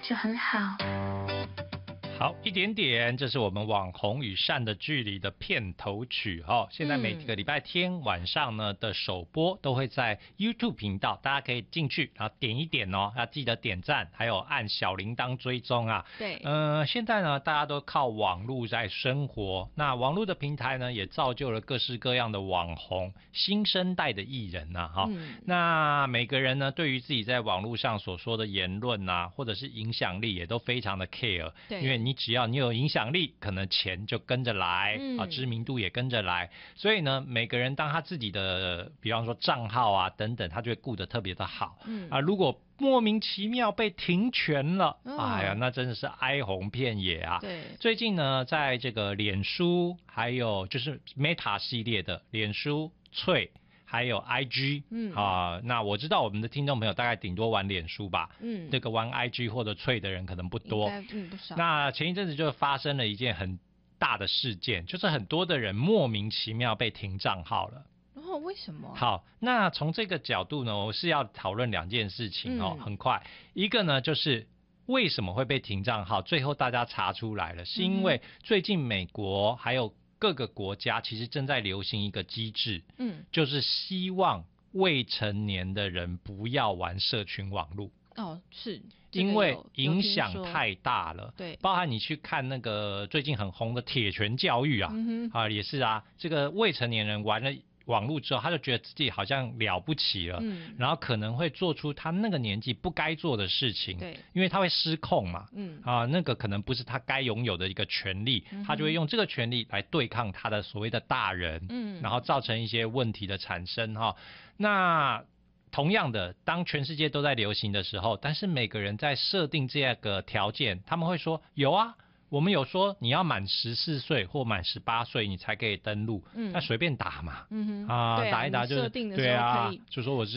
就很好。 好，一点点，这是我们网红与善的距离的片头曲哈。现在每个礼拜天晚上呢的首播都会在 YouTube 频道，大家可以进去然后点一点哦，要记得点赞，还有按小铃铛追踪啊。 对， 现在呢大家都靠网络在生活，那网络的平台呢也造就了各式各样的网红，新生代的艺人呐哈。那每个人呢对于自己在网络上所说的言论啊，或者是影响力也都非常的 care， 因为你只要你有影响力，可能钱就跟着来，知名度也跟着来，所以呢，每个人当他自己的，比方说账号啊等等，他就会顾得特别的好。如果莫名其妙被停权了，哎呀，那真的是哀鸿遍野啊。 对， 最近呢，在这个脸书，还有就是 Meta 系列的脸书、脆。还有 IG，那我知道我们的听众朋友大概顶多玩脸书吧，这个玩 IG 或者脆的人可能不多， 不少。 那前一阵子就发生了一件很大的事件，就是很多的人莫名其妙被停账号了。 为什么？ 好，那从这个角度呢，我是要讨论两件事情很快。一个呢就是为什么会被停账号，最后大家查出来了，是因为最近美国还有各个国家其实正在流行一个机制，就是希望未成年的人不要玩社群网络。 是， 因为影响太大了， 对， 包含你去看那个最近很红的铁拳教育啊，也是啊，这个未成年人玩了网络之后，他就觉得自己好像了不起了，然后可能会做出他那个年纪不该做的事情， 对， 因为他会失控嘛，那个可能不是他该拥有的一个权利，他就会用这个权利来对抗他的所谓的大人，然后造成一些问题的产生哈。那同样的，当全世界都在流行的时候，但是每个人在设定这个条件，他们会说有啊。我们有说你要满14岁或满18岁你才可以登录，那随便打嘛，打一打就是设定的时候对啊可以， 就说我是